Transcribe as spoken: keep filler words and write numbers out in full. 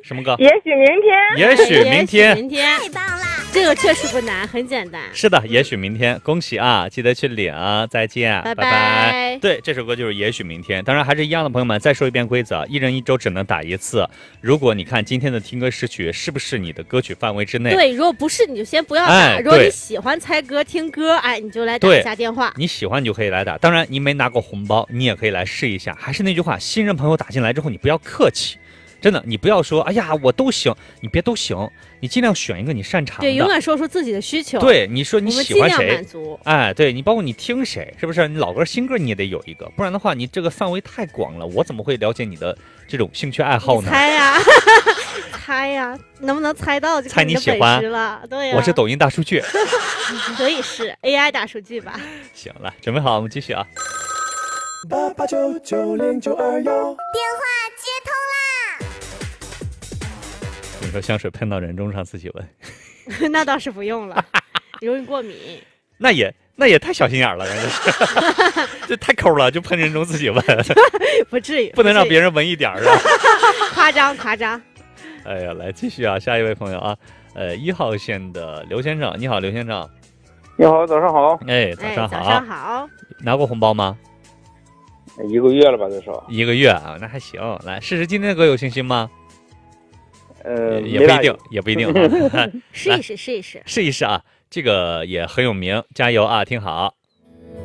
什么歌？ 也许明天。 也许明天。 明天太棒啦！这个确实不难，很简单。 是的，也许明天，恭喜啊！记得去领，再见， 拜拜拜。对，这首歌就是也许明天。当然还是一样的，朋友们，再说一遍规则：一人一周只能打一次。如果你看今天的听歌识曲是不是你的歌曲范围之内？ 对，如果不是你就先不要打。 哎、 如果你喜欢猜歌听歌，哎，你就来打一下电话。 你喜欢你就可以来打。当然你没拿过红包，你也可以来试一下。还是那句话，新人朋友打进来之后，你不要客气。真的，你不要说，哎呀，我都行，你别都行，你尽量选一个你擅长的。 对，永远说出自己的需求。 对，你说你喜欢谁， 我们尽量满足。 哎，对你，包括你听谁，是不是？你老歌新歌你也得有一个，不然的话，你这个范围太广了，我怎么会了解你的这种兴趣爱好呢？ 猜呀、啊，猜呀、啊，能不能猜到就猜你喜欢了。对呀、 啊，我是抖音大数据， 可以是 A I 大数据吧？ 行了，准备好，我们继续啊。 八八九九零九二幺，电话接通啦！ 你说香水喷到人中上自己闻， 那倒是不用了，容易过敏。 那也那也太小心眼了，这太抠了，就喷人中自己闻， 不至于， 不能让别人闻一点儿啊！ 夸张夸张。 哎呀，来继续啊，下一位朋友啊，呃，一号线的刘先生，你好，刘先生。 你好，早上好。 哎，早上好。 哎、早上好。 拿过红包吗？ 一个月了吧，这说。 一个月啊，那还行。来试试今天的歌有信心吗？ 呃， 也不一定，也不一定、啊。 试一试，试一试， 试一试啊！这个也很有名，加油啊！听好。